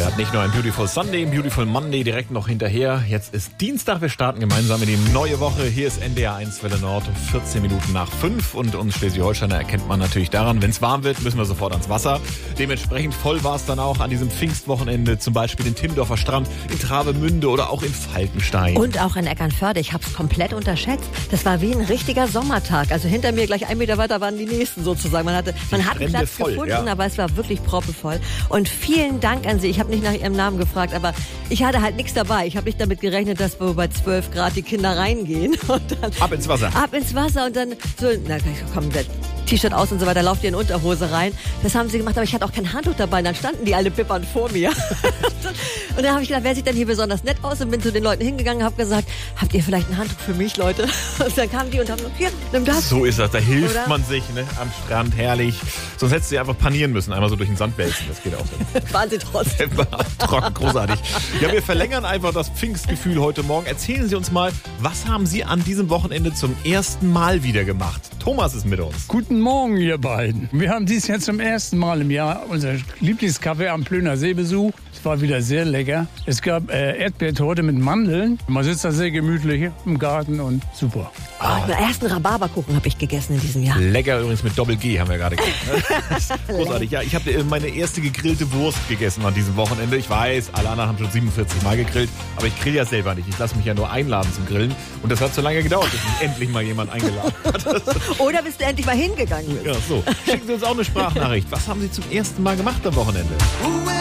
hat nicht nur ein Beautiful Sunday, ein Beautiful Monday direkt noch hinterher. Jetzt ist Dienstag, wir starten gemeinsam in die neue Woche. Hier ist NDR 1 Welle Nord um 14 Minuten nach 5. Und uns Schleswig-Holsteiner erkennt man natürlich daran, wenn es warm wird, müssen wir sofort ans Wasser. Dementsprechend voll war es dann auch an diesem Pfingstwochenende, zum Beispiel in Timmendorfer Strand, in Travemünde oder auch in Falkenstein. Und auch in Eckernförde, ich habe es komplett unterschätzt. Das war wie ein richtiger Sommertag. Also hinter mir gleich 1 Meter weiter waren die nächsten sozusagen. Man hat einen Platz voll, gefunden, ja. Aber es war wirklich proppevoll. Und vielen Dank an Sie. Ich habe nicht nach Ihrem Namen gefragt, aber ich hatte halt nichts dabei. Ich habe nicht damit gerechnet, dass wir bei 12 Grad die Kinder reingehen. Und dann Ab ins Wasser. Ab ins Wasser und dann so, na komm, T-Shirt aus und so weiter, lauft ihr in Unterhose rein. Das haben sie gemacht, aber ich hatte auch kein Handtuch dabei. Dann standen die alle bippernd vor mir. Und dann habe ich gedacht, wer sieht denn hier besonders nett aus? Und bin zu den Leuten hingegangen und habe gesagt, habt ihr vielleicht ein Handtuch für mich, Leute? Und dann kamen die und haben gesagt, hier, nimm das. So ist das, da hilft Oder? Man sich, ne? Am Strand, herrlich. Sonst hättest du sie einfach panieren müssen, einmal so durch den Sand wälzen. Das geht auch nicht. Waren sie trotzdem. Trocken, großartig. Ja, wir verlängern einfach das Pfingstgefühl heute Morgen. Erzählen Sie uns mal, was haben Sie an diesem Wochenende zum ersten Mal wieder gemacht? Thomas ist mit uns. Guten Morgen, ihr beiden. Wir haben dieses Jahr zum ersten Mal im Jahr unser Lieblingscafé am Plöner See besucht. Es war wieder sehr lecker. Es gab Erdbeertorte mit Mandeln. Man sitzt da sehr gemütlich im Garten und super. Den ersten Rhabarberkuchen habe ich gegessen in diesem Jahr. Lecker übrigens mit Doppel-G, haben wir gerade gesagt. Großartig. Ja, ich habe meine erste gegrillte Wurst gegessen an diesem Wochenende. Ich weiß, alle anderen haben schon 47 Mal gegrillt, aber ich grill ja selber nicht. Ich lasse mich ja nur einladen zum Grillen. Und das hat so lange gedauert, bis mich endlich mal jemand eingeladen hat. Oder bis du endlich mal hingegangen bist. Ja, so. Schicken Sie uns auch eine Sprachnachricht. Was haben Sie zum ersten Mal gemacht am Wochenende?